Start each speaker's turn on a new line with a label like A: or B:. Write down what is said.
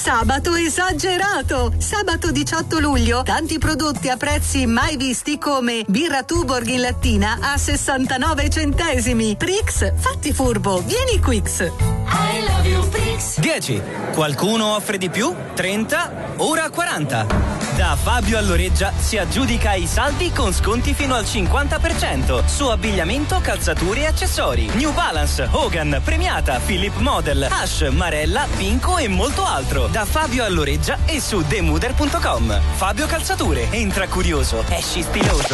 A: Sabato esagerato! Sabato 18 luglio, tanti prodotti a prezzi mai visti come birra Tuborg in lattina a 69 centesimi. Prix, fatti furbo, vieni Quix.
B: I love you Prix.
C: 10. Qualcuno offre di più? 30, ora 40. Da Fabio Alloreggia si aggiudica i saldi con sconti fino al 50% su abbigliamento, calzature e accessori. New Balance, Hogan, Premiata, Philip Model, Ash, Marella, Pinco e molto altro. Da Fabio Alloreggia e su demuder.com. Fabio Calzature, entra curioso, esci stiloso.